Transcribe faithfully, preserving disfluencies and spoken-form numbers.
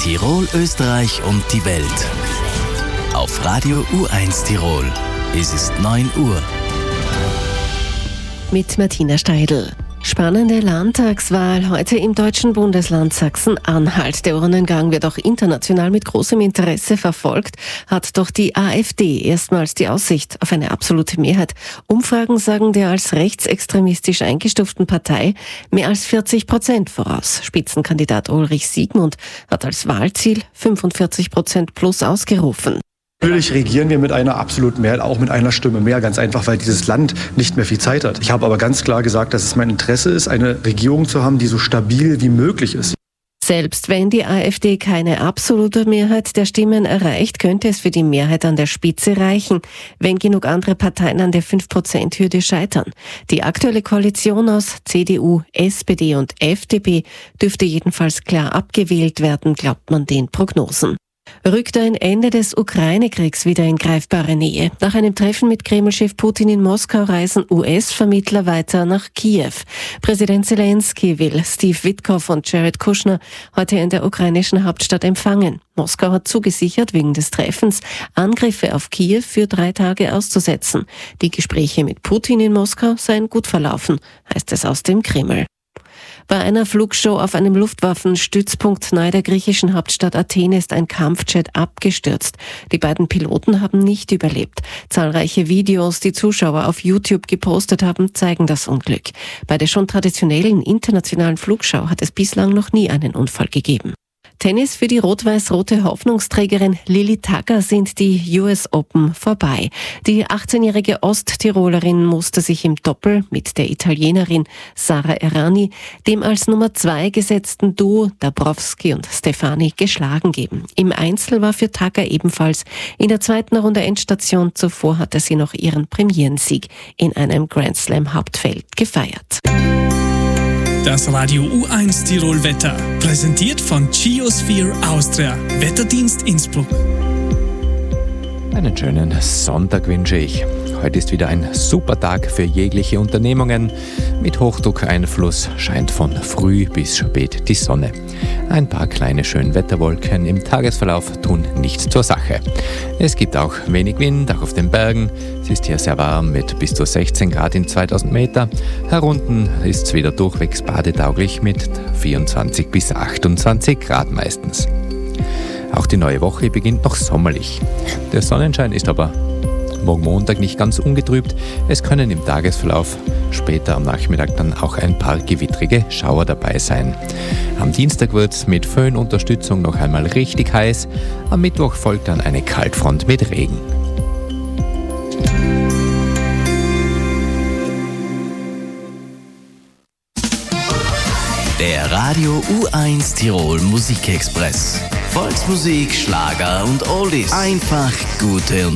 Tirol, Österreich und die Welt. Auf Radio U eins Tirol. Es ist neun Uhr. Mit Martina Steidl. Spannende Landtagswahl heute im deutschen Bundesland Sachsen-Anhalt. Der Urnengang wird auch international mit großem Interesse verfolgt, hat doch die AfD erstmals die Aussicht auf eine absolute Mehrheit. Umfragen sagen der als rechtsextremistisch eingestuften Partei mehr als vierzig Prozent voraus. Spitzenkandidat Ulrich Siegmund hat als Wahlziel fünfundvierzig Prozent plus ausgerufen. Natürlich regieren wir mit einer absoluten Mehrheit, auch mit einer Stimme mehr, ganz einfach, weil dieses Land nicht mehr viel Zeit hat. Ich habe aber ganz klar gesagt, dass es mein Interesse ist, eine Regierung zu haben, die so stabil wie möglich ist. Selbst wenn die AfD keine absolute Mehrheit der Stimmen erreicht, könnte es für die Mehrheit an der Spitze reichen, wenn genug andere Parteien an der fünf Prozent Hürde scheitern. Die aktuelle Koalition aus C D U, S P D und F D P dürfte jedenfalls klar abgewählt werden, glaubt man den Prognosen. Rückt ein Ende des Ukraine-Kriegs wieder in greifbare Nähe. Nach einem Treffen mit Kreml-Chef Putin in Moskau reisen U S-Vermittler weiter nach Kiew. Präsident Zelensky will Steve Witkoff und Jared Kushner heute in der ukrainischen Hauptstadt empfangen. Moskau hat zugesichert, wegen des Treffens Angriffe auf Kiew für drei Tage auszusetzen. Die Gespräche mit Putin in Moskau seien gut verlaufen, heißt es aus dem Kreml. Bei einer Flugshow auf einem Luftwaffenstützpunkt nahe der griechischen Hauptstadt Athen ist ein Kampfjet abgestürzt. Die beiden Piloten haben nicht überlebt. Zahlreiche Videos, die Zuschauer auf YouTube gepostet haben, zeigen das Unglück. Bei der schon traditionellen internationalen Flugschau hat es bislang noch nie einen Unfall gegeben. Tennis für die rot-weiß-rote Hoffnungsträgerin Lili Tagger sind die U S Open vorbei. Die achtzehnjährige Osttirolerin musste sich im Doppel mit der Italienerin Sara Errani dem als Nummer zwei gesetzten Duo Dabrowski und Stefani geschlagen geben. Im Einzel war für Tagger ebenfalls in der zweiten Runde Endstation. Zuvor hatte sie noch ihren Premierensieg in einem Grand Slam Hauptfeld gefeiert. Das Radio U eins Tirol Wetter, präsentiert von Geosphere Austria, Wetterdienst Innsbruck. Einen schönen Sonntag wünsche ich. Heute ist wieder ein super Tag für jegliche Unternehmungen. Mit Hochdruckeinfluss scheint von früh bis spät die Sonne. Ein paar kleine Schönwetterwolken im Tagesverlauf tun nichts zur Sache. Es gibt auch wenig Wind, auch auf den Bergen. Es ist hier sehr warm mit bis zu sechzehn Grad in zweitausend Meter. Herunten ist es wieder durchwegs badetauglich mit vierundzwanzig bis achtundzwanzig Grad meistens. Auch die neue Woche beginnt noch sommerlich. Der Sonnenschein ist aber morgen Montag nicht ganz ungetrübt. Es können im Tagesverlauf später am Nachmittag dann auch ein paar gewittrige Schauer dabei sein. Am Dienstag wird es mit Föhnunterstützung noch einmal richtig heiß. Am Mittwoch folgt dann eine Kaltfront mit Regen. Der Radio U eins Tirol Musikexpress. Volksmusik, Schlager und Oldies. Einfach gute und